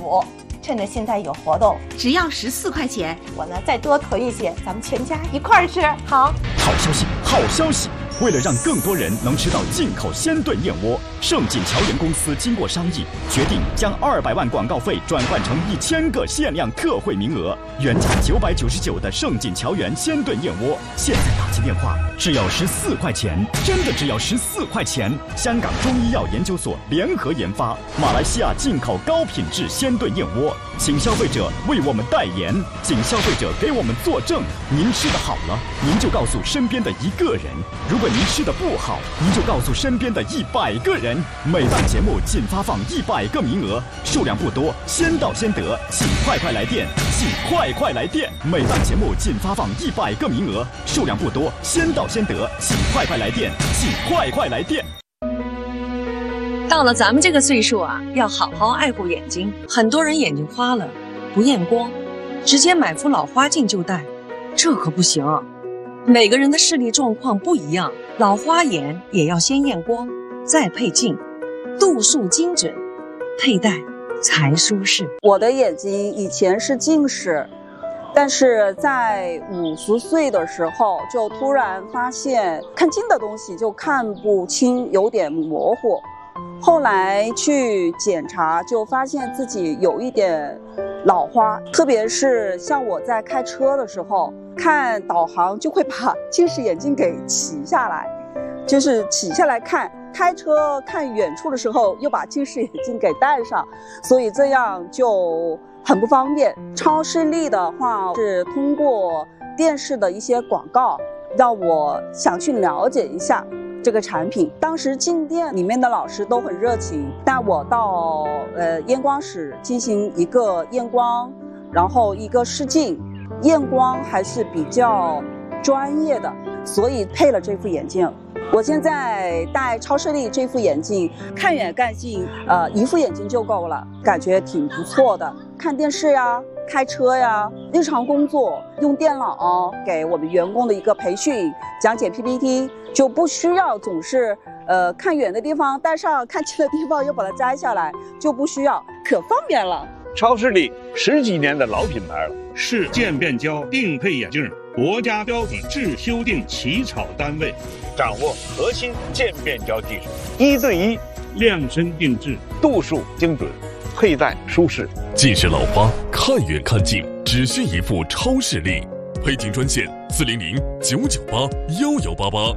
补。趁着现在有活动， 只要14块钱， 我呢再多囤一些，咱们全家一块儿吃。好， 好消息，好消息！为了让更多人能吃到进口鲜炖燕窝，盛锦桥源公司经过商议，决定将200万广告费转换成1000个限量特惠名额。原价999的盛锦桥源鲜炖燕窝，现在打进电话只要14块钱，真的只要14块钱！香港中医药研究所联合研发，马来西亚进口高品质鲜炖燕窝，请消费者为我们代言，请消费者给我们作证。您吃的好了，您就告诉身边的1个人；如果您吃的不好，您就告诉身边的100个人。每档节目仅发放100个名额，数量不多，先到先得，请快快来电，请快快来电。每档节目仅发放100个名额，数量不多，先到先得，请快快来电，请快快来电。 到了咱们这个岁数啊，要好好爱护眼睛。很多人眼睛花了，不验光，直接买副老花镜就戴，这可不行啊。每个人的视力状况不一样，老花眼也要先验光，再配镜，度数精准，佩戴才舒适。 我的眼睛以前是近视，但是在50岁的时候就突然发现看近的东西就看不清，有点模糊。后来去检查，就发现自己有一点老花，特别是像我在开车的时候，看导航就会把近视眼镜给起下来，就是起下来看，开车看远处的时候又把近视眼镜给戴上，所以这样就很不方便。超视力的话是通过电视的一些广告，让我想去了解一下这个产品。当时进店里面的老师都很热情，带我到验光室进行一个验光，然后一个试镜。验光还是比较专业的，所以配了这副眼镜。我现在戴超视力这副眼镜，看远看近，一副眼镜就够了，感觉挺不错的。看电视呀，开车呀，日常工作用电脑给我们员工的一个培训，讲解 PPT， 就不需要总是看远的地方戴上，看近的地方又把它摘下来，就不需要，可方便了。 超视力10几年的老品牌了， 是渐变焦定配眼镜国家标准制修订起草单位， 掌握核心渐变焦技术，1对1 量身定制， 度数精准，佩戴舒适。 近视老花看远看近，只需一副超视力。配镜专线400-998-1188。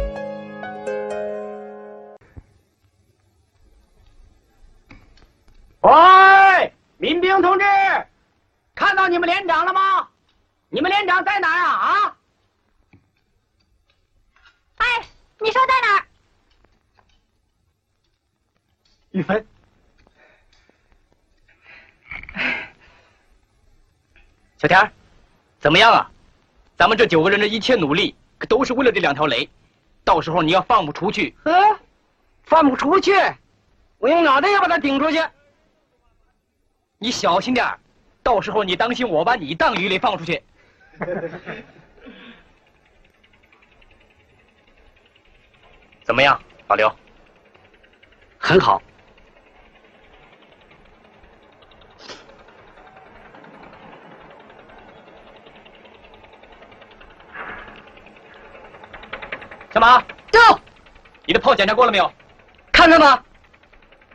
喂，民兵同志，看到你们连长了吗？你们连长在哪儿啊？ 哎，你说在哪儿？ 玉芬，小田，怎么样啊？咱们这9个人的一切努力，可都是为了这2条雷。到时候你要放不出去，放不出去，我用脑袋要把它顶出去。你小心点儿，到时候你当心我把你当鱼雷放出去。怎么样，老刘？很好。小马，到！你的炮检查过了没有？看看吧。